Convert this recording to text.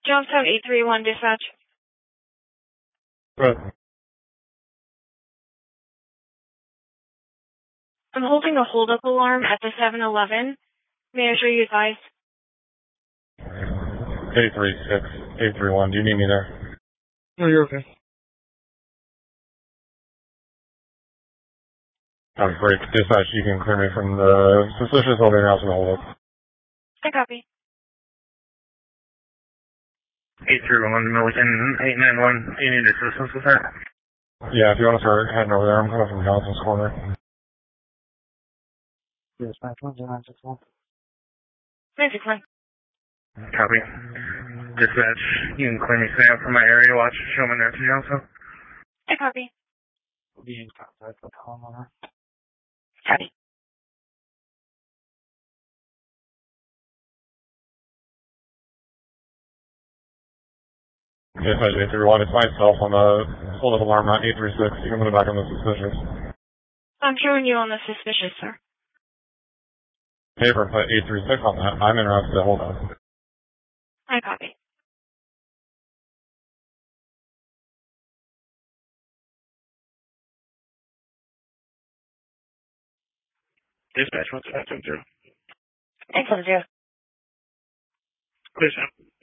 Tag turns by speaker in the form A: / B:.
A: Johnstown 831 dispatch.
B: Right.
A: I'm holding a hold-up alarm at the 7-Eleven. May I assure you advise?
B: 836, 831. Do you need me there?
C: No, you're okay.
B: Oh, great. Dispatch, you can clear me from the suspicious holding house and hold up.
A: I copy.
D: 831 Milliken, 891. Do you need assistance with that?
B: Yeah, if you want to start heading over there, I'm coming from Johnson's corner.
C: Dispatch 10961.
A: 961.
D: Copy. Dispatch, you can clear me Sam from my area. Watch Showman there to Johnson.
A: I copy.
C: Be in contact with homeowner.
A: Copy.
B: Dispatch 831, it's myself on the hold-up alarm at 836. You can put it back on the suspicious.
A: I'm showing you on the suspicious, sir.
B: Paper, put 836 on that. I'm interested. Hold on.
A: I copy.
D: Dispatch 1520.
A: Excellent, Joe.
D: Clear, Sam.